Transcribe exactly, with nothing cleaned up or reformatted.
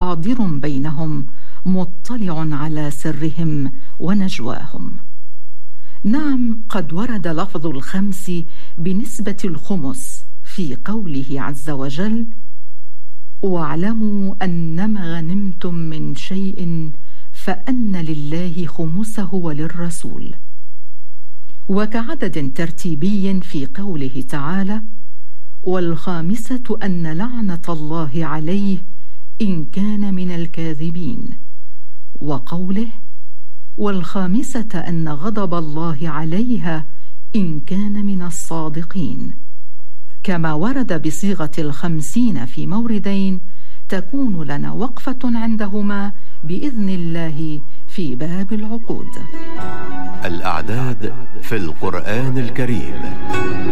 حاضر بينهم مطلع على سرهم ونجواهم. نعم، قد ورد لفظ الخمس بنسبة الخمس في قوله عز وجل: واعلموا أنما غنمتم من شيء فأن لله خمسه وللرسول، وكعدد ترتيبي في قوله تعالى: والخامسة أن لعنة الله عليه إن كان من الكاذبين، وقوله: والخامسة أن غضب الله عليها إن كان من الصادقين، كما ورد بصيغة الخمسين في موردين تكون لنا وقفة عندهما بإذن الله في باب العقود. الأعداد في القرآن الكريم.